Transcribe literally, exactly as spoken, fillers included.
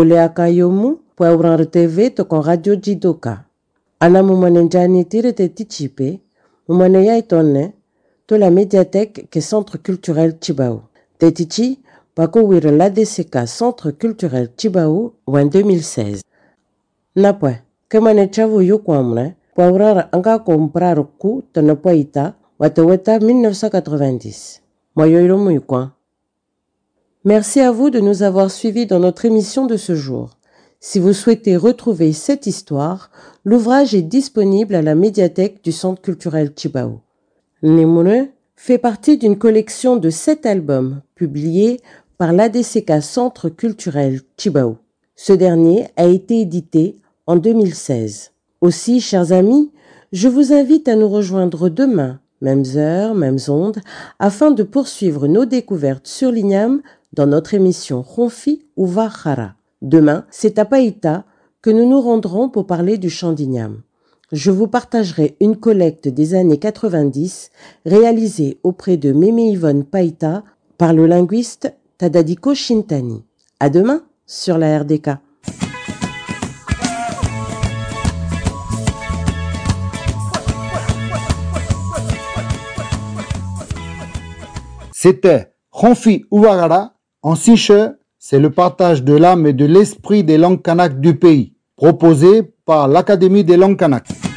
Toleaka yomu, Pouran T V tokon Radio Jidoka. Ana mumanenjani tirete tichipe, mumane yaitonne, to la médiathèque ke Centre culturel Tchibao. Tetichi, pako wire l'A D C K Centre culturel Tchibao ou en deux mille seize. Napwe, kemane chavu yukwamne, Pouran anga comprar ku tonopoita, wateweta mille neuf cent quatre-vingt-dix. Moyoiro muyukwan. Merci à vous de nous avoir suivis dans notre émission de ce jour. Si vous souhaitez retrouver cette histoire, l'ouvrage est disponible à la médiathèque du Centre culturel Tchibao. Nemune fait partie d'une collection de sept albums publiés par l'A D C K Centre culturel Tchibao. Ce dernier a été édité en deux mille seize. Aussi, chers amis, je vous invite à nous rejoindre demain, mêmes heures, mêmes ondes, afin de poursuivre nos découvertes sur l'Ignam dans notre émission Ronfi Uva Khara. Demain, c'est à Païta que nous nous rendrons pour parler du chant d'Ignam. Je vous partagerai une collecte des années quatre-vingt-dix réalisée auprès de Mémé Yvonne Païta par le linguiste Tadadiko Shintani. À demain sur la R D K. C'était Ronfi Ouagara. En Siche, c'est le partage de l'âme et de l'esprit des langues kanak du pays, proposé par l'Académie des langues kanak.